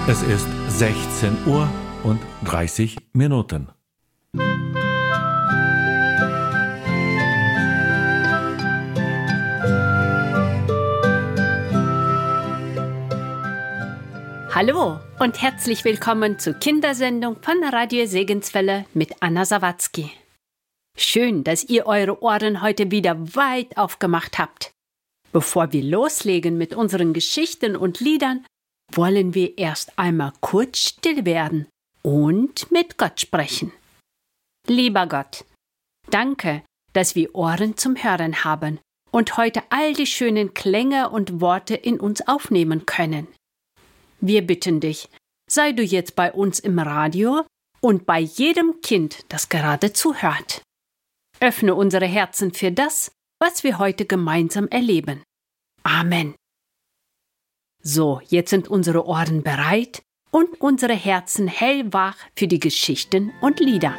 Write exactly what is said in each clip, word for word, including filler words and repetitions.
Es ist sechzehn Uhr und dreißig Minuten. Hallo und herzlich willkommen zur Kindersendung von Radio Segenswelle mit Anna Sawatzki. Schön, dass ihr eure Ohren heute wieder weit aufgemacht habt. Bevor wir loslegen mit unseren Geschichten und Liedern, wollen wir erst einmal kurz still werden und mit Gott sprechen. Lieber Gott, danke, dass wir Ohren zum Hören haben und heute all die schönen Klänge und Worte in uns aufnehmen können. Wir bitten dich, sei du jetzt bei uns im Radio und bei jedem Kind, das gerade zuhört. Öffne unsere Herzen für das, was wir heute gemeinsam erleben. Amen. So, jetzt sind unsere Ohren bereit und unsere Herzen hellwach für die Geschichten und Lieder.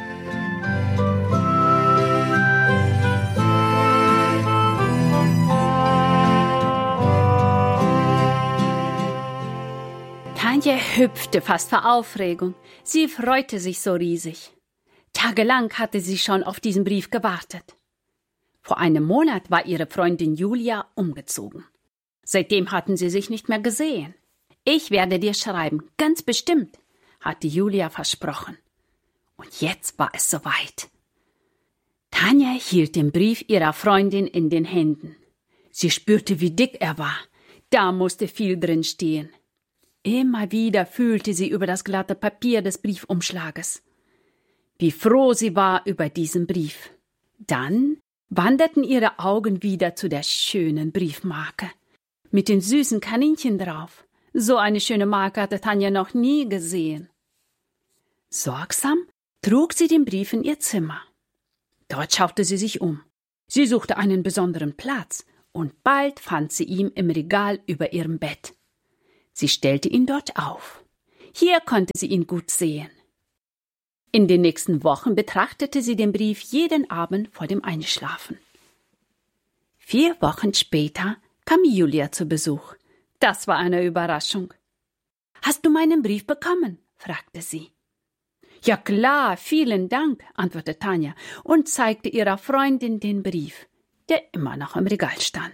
Tanja hüpfte fast vor Aufregung. Sie freute sich so riesig. Tagelang hatte sie schon auf diesen Brief gewartet. Vor einem Monat war ihre Freundin Julia umgezogen. Seitdem hatten sie sich nicht mehr gesehen. Ich werde dir schreiben, ganz bestimmt, hatte Julia versprochen. Und jetzt war es soweit. Tanja hielt den Brief ihrer Freundin in den Händen. Sie spürte, wie dick er war. Da musste viel drin stehen. Immer wieder fühlte sie über das glatte Papier des Briefumschlages. Wie froh sie war über diesen Brief. Dann wanderten ihre Augen wieder zu der schönen Briefmarke mit den süßen Kaninchen drauf. So eine schöne Marke hatte Tanja noch nie gesehen. Sorgsam trug sie den Brief in ihr Zimmer. Dort schaute sie sich um. Sie suchte einen besonderen Platz und bald fand sie ihn im Regal über ihrem Bett. Sie stellte ihn dort auf. Hier konnte sie ihn gut sehen. In den nächsten Wochen betrachtete sie den Brief jeden Abend vor dem Einschlafen. Vier Wochen später kam Julia zu Besuch. Das war eine Überraschung. »Hast du meinen Brief bekommen?« fragte sie. »Ja klar, vielen Dank«, antwortete Tanja und zeigte ihrer Freundin den Brief, der immer noch im Regal stand.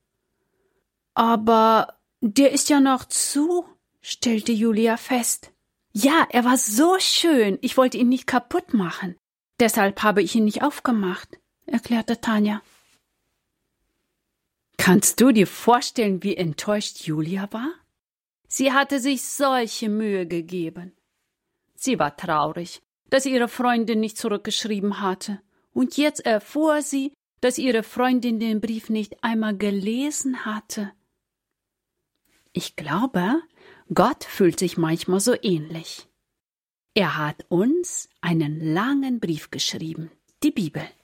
»Aber der ist ja noch zu«, stellte Julia fest. »Ja, er war so schön, ich wollte ihn nicht kaputt machen. Deshalb habe ich ihn nicht aufgemacht«, erklärte Tanja. Kannst du dir vorstellen, wie enttäuscht Julia war? Sie hatte sich solche Mühe gegeben. Sie war traurig, dass ihre Freundin nicht zurückgeschrieben hatte. Und jetzt erfuhr sie, dass ihre Freundin den Brief nicht einmal gelesen hatte. Ich glaube, Gott fühlt sich manchmal so ähnlich. Er hat uns einen langen Brief geschrieben, die Bibel.